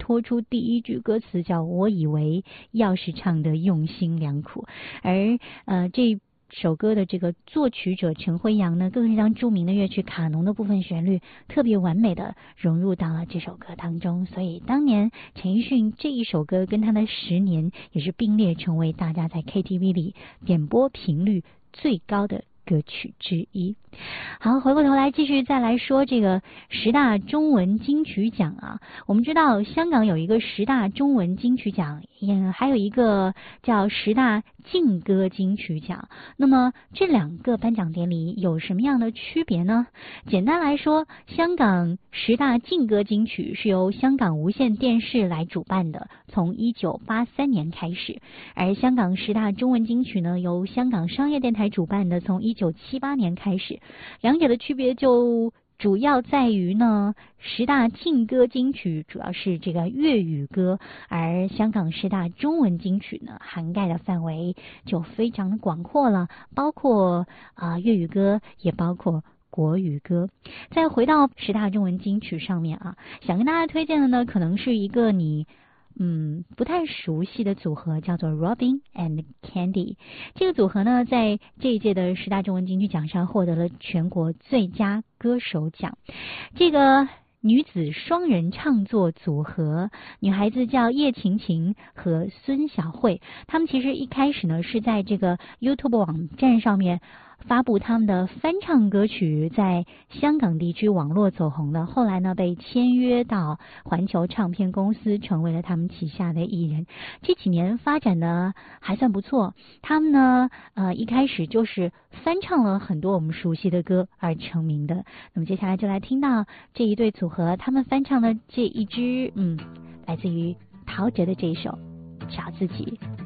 拖出第一句歌词，叫我以为要是唱得用心良苦。而这首歌的这个作曲者陈辉阳呢，更是将著名的乐曲卡农的部分旋律特别完美的融入到了这首歌当中，所以当年陈奕迅这一首歌跟他的10年也是并列成为大家在 KTV 里点播频率最高的歌曲之一。好，回过头来继续再来说这个10大中文金曲奖啊。我们知道香港有一个10大中文金曲奖，还有一个叫10大劲歌金曲奖。那么这2个颁奖典礼有什么样的区别呢？简单来说，香港10大劲歌金曲是由香港无线电视来主办的，从1983年开始；而香港10大中文金曲呢，由香港商业电台主办的，从1978年开始。两者的区别就主要在于呢，10大劲歌金曲主要是这个粤语歌，而香港10大中文金曲呢，涵盖的范围就非常的广阔了，包括粤语歌，也包括国语歌。再回到10大中文金曲上面啊，想跟大家推荐的呢，可能是一个你不太熟悉的组合，叫做 Robin and Candy。 这个组合呢，在这一届的10大中文金曲奖上获得了全国最佳歌手奖。这个女子双人唱作组合，女孩子叫叶晴晴和孙晓慧，她们其实一开始呢是在这个 YouTube 网站上面发布他们的翻唱歌曲，在香港地区网络走红的，后来呢被签约到环球唱片公司，成为了他们旗下的艺人。这几年发展的还算不错，他们呢一开始就是翻唱了很多我们熟悉的歌而成名的。那么接下来就来听到这一对组合他们翻唱的这一支来自于陶喆的这一首《找自己》。